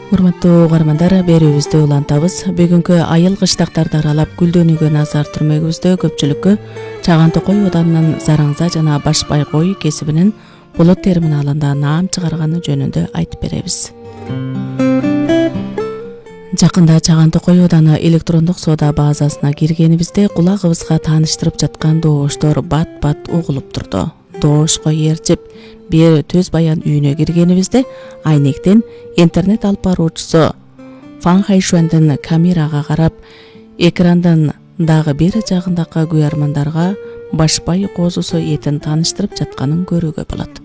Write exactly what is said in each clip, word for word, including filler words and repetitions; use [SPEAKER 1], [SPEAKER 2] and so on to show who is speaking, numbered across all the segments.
[SPEAKER 1] Урматтуу угармандар, берүүбүздү улантабыз. Бүгүнкү айыл кыштактарды аралап гүлдөнүүгө назар түрмөгүбүздө көпчүлүккө Чаган Токой Оданынын Зараңза жана Башбай кой кесибинин Болот терминалында наам чыгарганы жөнүндө айтып беребиз. Жакында Чаган Токой Оданы электрондук соода базасына киргенибизде кулагыбызга тааныштырып жаткан добуштор бат-бат угулуп турду. Доошко ээрчип бир Төз Баян үйүнө киргенибизде айнектен интернет алып баруучусу Фан Хайшуандын камерага карап, экрандын дагы бир жагындагы күйөрмандарга Башбай козусу этин тааныштырып жатканын көрүүгө болот.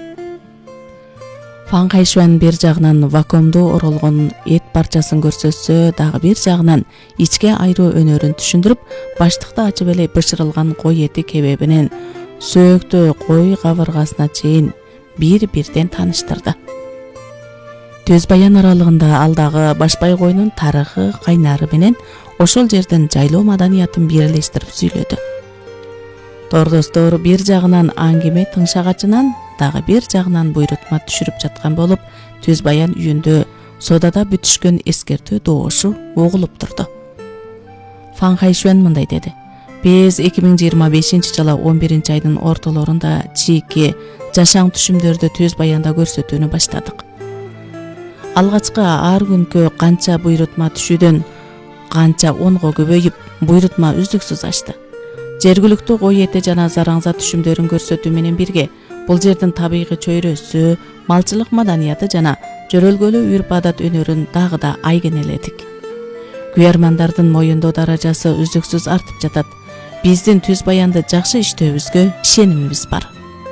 [SPEAKER 1] Фан Хайшуан бир жагынан вакуумду оролгон эт парчасын көрсөтсө, дагы бир жагынан ичке айруу өнөрүн түшүндүрүп, баштыкта ачып эле бышырылган кой эти кебебинен сөөктө кой кабыргасына чейин бир-бирден тааныштырды. Төз Баян аралыгында ал дагы Башбай койнун тарыхы, кайнары менен ошол жердин жайлоо маданиятын бирлештирип сүйлөдү. Тордостор бир жагынан аңгеме тыңшагачынан, дагы бир жагынан буйрутма түшүрүп жаткан болуп, Төз Баян үйүндө содада бүтүшкөн эскертүү доошу угулуп турду. Фан Хайшуан мындай деди: Биз эки миң жыйырма бешинчи жылы он биринчи айдын ортолорунда чийки жашаң түшүмдөрдү Төз Баянда көрсөтүүнү баштадык. Алгачкы ар күнкү канча буйрутма түшүүдөн канча онго көбөйүп, буйрутма үздүксүз ашты. Жергиликтүү кой эти жана Зараңза түшүмдөрүн көрсөтүү менен бирге бул жердин табигый чөйрөсү, малчылык маданияты жана жөрөлгөлүү үрп-адат өнөрүн дагы да айгенеледик. Күйөрмандардын моюндоо даражасы үздүксүз артып жатат. Биздин Төз Баянды жакшы иштөөбүзгө ишенимибиз бар.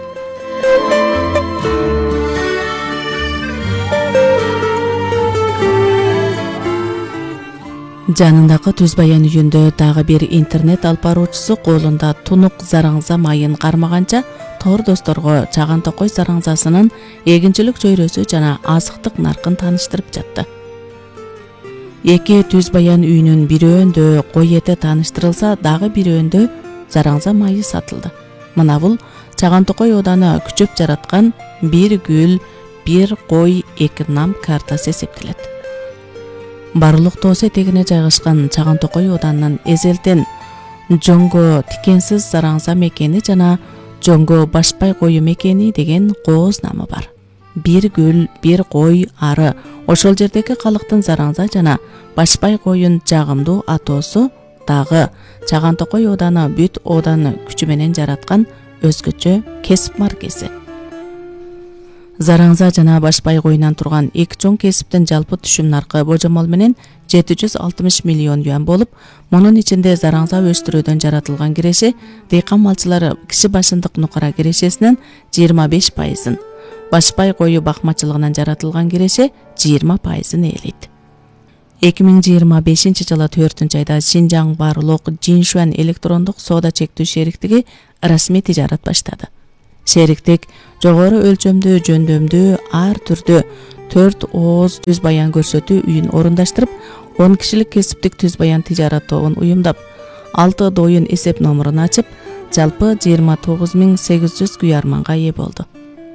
[SPEAKER 1] Жанындагы Төз Баян үйүндө дагы бир интернет алып баруучусу колунда тунук Зараңза майын кармаганча тордосторго Чаган Токой Зараңзасынын эгинчилик чөйрөсү жана азыктык наркын тааныштырып жатты. Эки Төз Баян үйүнүн бирөөндө кой эти тааныштырылса, дагы бирөөндө Зараңза майы сатылды. Мына бул Чаган Токой Оданы күчөп жараткан бир гүл, бир кой, эки нам картасы эсептелет. Барлык тоос этегине жайгашкан Чаган Токой Оданынын эзелтен жоңго тикенсиз Зараңза мекени жана жоңго Башбай кою мекени деген кооз намы бар. Бир гүл, бир кой ары ошол жердеги калктын Зараңза жана Башбай коюн жагымдуу атоосу дагы Чаган Токой Оданы бүт Оданы күчү менен жараткан өзгөчө кесип маркеси. Зараңза жана Башбай коюнан турган эки чоң кесиптин жалпы түшүм наркы божомол менен жети жүз алтымыш миллион юан болуп, мунун ичинде Зараңза өстүрүүдөн жаратылган киреше дыйкан малчылары киши башындык нукара кирешесинен жыйырма беш пайызын, Башбай кою бакмачылыгынан жаратылган киреше жыйырма пайызын ээлейт. эки миң жыйырма бешинчи жылы төртүнчү айда Шинжаң Барлык Жиншуан электрондук соода чектүү шериктиги расмий тижарат баштады. Шериктик жогору өлчөмдүү жөндөмдүү ар түрдүү төрт ооз Төз Баян көрсөтүү үйүн орундаштырып, он кишилик кесиптик Төз Баян тижарат тобун уюмдап, алты доюн эсеп номурун ачып, жалпы жыйырма тогуз миң сегиз жүз күйөрманга ээ болду.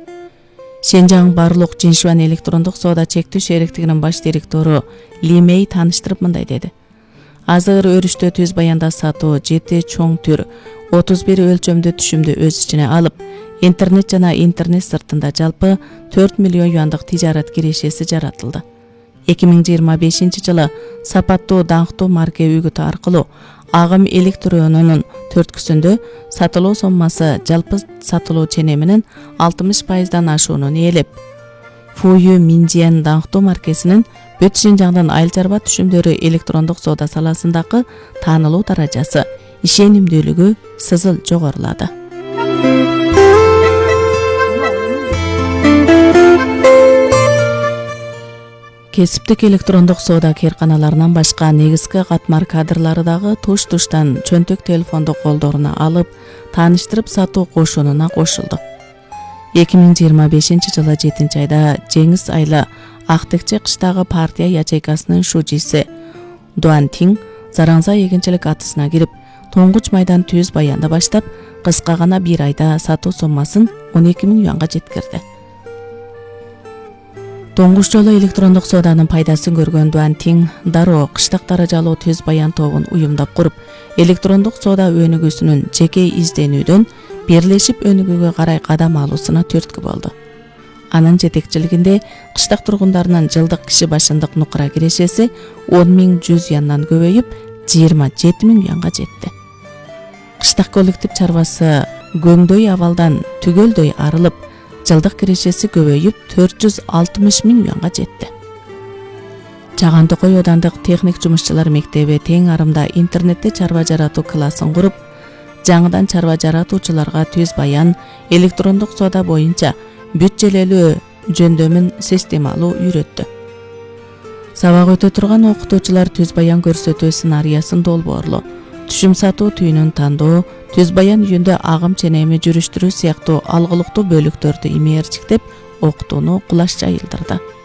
[SPEAKER 1] Шинжаң Барлык Жиншуан электрондук соода чектүү шериктигинин баш директору Ли Мэй тааныштырып мындай деди: Азыр өрүштө Төз Баянда сатуу жети чоң түр, отуз бир өлчөмдүү түшүмдү өз ичине алып, интернет жана интернет сыртында жалпы төрт миллион юандык тижарат кирешеси жаратылды. эки миң жыйырма бешинчи жылы сапаттуу даңктуу марке үгүтү аркылуу агым электрөөнүнүн төрткүсүндө сатылуу соммасы жалпы сатылуу ченеминин алтымыш пайыздан ашуунун ээлеп, Фую Минжиан даңктуу маркесинин бүт Шинжаңдын айыл чарба түшүмдөрү электрондук соода саласындагы таанылуу даражасы, ишенимдүүлүгү сызыл жогорулады. Кесиптик электрондук соода кээрканаларынан башка негизги катмар кадрлары дагы туш-туштан чөнтөк телефонду колдоруна алып, тааныштырып сатуу кошунуна кошулду. эки миң жыйырма бешинчи жылы жетинчи айда Жеңиз Айлы Актекче кыштагы партия ячейкасынын шужиси Дуан Тиң Зараңза эгинчилик атысына кирип, тоңгуч майдан Төз Баянды баштап, кыска гана бир айда сатуу соммасын он эки миң юанга жеткирди. Тоңгуш жолу электрондук сооданын пайдасын көргөн Дуан Тиң дароо кыштак даражалуу Төз Баян тобун уюмдап куруп, электрондук соода өнүгүүсүнүн жеке изденүүдөн бирлешип өнүгүүгө карай кадам алуусуна түрткү болду. Анын жетекчилигинде кыштак тургундарынын жылдык киши башындык нукура кирешеси он миң жүз юандан көбөйүп, жыйырма жети миң юанга жетти. Кыштак коллектив чарбасы көңдөй абалдан түгөлдөй арылып, жылдык кирешеси көбөйүп төрт жүз алтымыш миң юанга жетти. Чаган Токой Оодандык техник жумушчулар мектеби тең арымда интернетте чарба жаратуу классын куруп, жаңыдан чарба жаратуучуларга Төз Баян электрондук соода боюнча бүт-желелүү жөндөмүн системалуу үйрөттү. Сабак өтө турган окутуучулар Төз Баян көрсөтүү сценариясын долбоорлоо, түшүм сатуу түйүнүн тандоо, Төз Баян үйүндө агым ченеми жүрүштүрүү сыяктуу алгылыктуу бөлүктөрдү имээрчиктеп, окутууну кулаш жайылдырды.